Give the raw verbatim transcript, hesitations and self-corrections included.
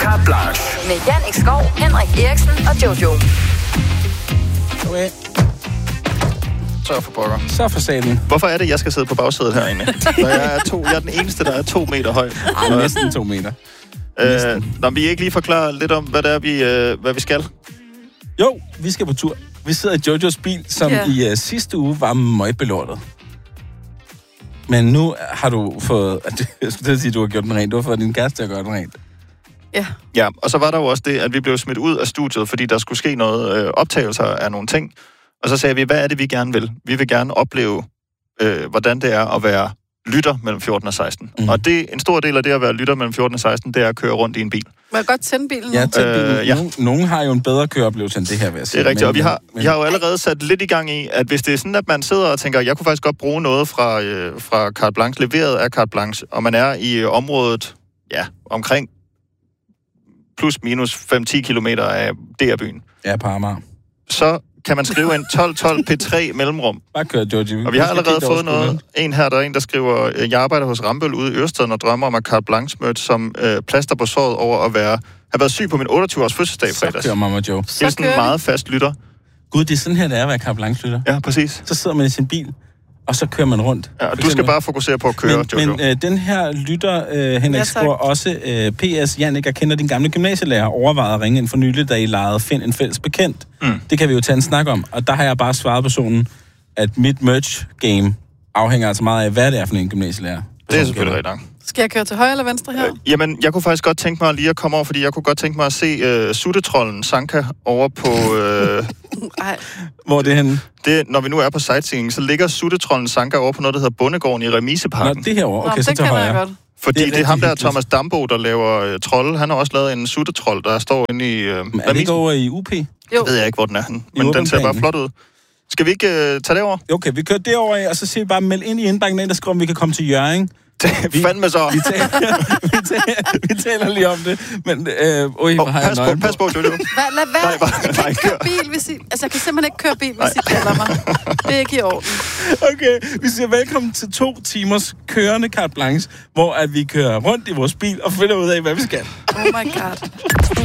Carte Blanche. Med Jannik Skov, Henrik Eriksen og Jojo. Okay. Så for pokker. Så for salen. Hvorfor er det, jeg skal sidde på bagsædet herinde? Når jeg er, to, jeg er den eneste, der er to meter høj. Ej, næsten to meter. Øh, når vi ikke lige forklarer lidt om, hvad det er, vi, øh, hvad vi skal. Jo, vi skal på tur. Vi sidder i Jojos bil, som Ja. i uh, sidste uge var møgbelortet. Men nu har du fået... Jeg skulle til at sige, at du har gjort den rent. Du har fået din kæreste til at gøre den rent. Ja. Ja, og så var der jo også det, at vi blev smidt ud af studiet, fordi der skulle ske noget øh, optagelser af nogle ting. Og så sagde vi, hvad er det, vi gerne vil? Vi vil gerne opleve, øh, hvordan det er at være lytter mellem fjorten og seksten. Mm. Og det, en stor del af det at være lytter mellem fjorten og seksten, det er at køre rundt i en bil. Må jeg godt tænde bilen nu? Ja, tænd bilen. Øh, ja. Nogen, nogen har jo en bedre køreoplevelse end det her, vil jeg sige. Det er rigtigt, men, og vi har, men, vi har jo allerede sat lidt i gang i, at hvis det er sådan, at man sidder og tænker, jeg kunne faktisk godt bruge noget fra, øh, fra Carte Blanche, leveret af Carte Blanche, og man er i øh, området, ja, omkring plus minus fem til ti kilometer af D R-byen, Ja, på Amager. så kan man skrive en tolv tolv P tre mellemrum. Bare kør, Jojo. Og vi har allerede fået noget. En her, der er en, der skriver, jeg arbejder hos Rambøll ude i Ørestaden og drømmer om at Carte Blanche møde som øh, plaster på såret over at være, have været syg på min otteogtyve års fødselsdag i Så fredags. kører Mama Joe. Det er sådan en meget fast lytter. Gud, det er sådan her, det er at være Carte Blanche-lytter. Ja, præcis. Så sidder man i sin bil, og så kører man rundt. Ja, du skal bare fokusere på at køre, men, Jojo. Men øh, den her lytter, øh, Henrik, Ja, skriver også, øh, P S Jannik, jeg kender din gamle gymnasielærer, overvejede at ringe ind for nylig, da I legede Find en fælles bekendt. Mm. Det kan vi jo tage en snak om. Og der har jeg bare svaret personen, at mit merch-game afhænger altså meget af, hvad det er for en gymnasielærer. Det er selvfølgelig rigtigt nok. Skal jeg køre til højre eller venstre her? Øh, jamen, jeg kunne faktisk godt tænke mig lige at komme over, fordi jeg kunne godt tænke mig at se øh, suttetrollen Sanka over på... Øh, Ej. Hvor er det henne? det, når vi nu er på sightseeing, så ligger suttetrollen Sanka over på noget, der hedder Bondegården i Nå, Remiseparken. det her over. Okay, Nå, så det til kender jeg højre. godt. Fordi det er det er, det er ham rigtig der, hyggeligt. Thomas Dambo, der laver øh, trolde. Han har også lavet en suttetrold, der står inde i øh, Men er det ikke remisen. over i U P? Jo. Jeg ved jeg ikke, hvor den er henne, men I den ser bare Urbanplanen. flot ud. Skal vi ikke øh, tage det over? Okay, vi kører derover af, og så siger vi bare, meld ind i indbakken, der skriver, om vi kan komme til Hjørring. Vi, Fandme så. Vi taler, vi, taler, vi taler lige om det, men øh, øj, hvor Oh, har jeg pas, på, nøgen pas på, Jojo. Hvad, lad være. Nej, bare- jeg kan nej, ikke køre kør. bil, hvis I... Altså, jeg kan simpelthen ikke køre bil, hvis I kalder mig. Det er ikke i orden. Okay, vi siger velkommen til to timers kørende Carte Blanche, hvor at vi kører rundt i vores bil og finder ud af, hvad vi skal. Oh my god.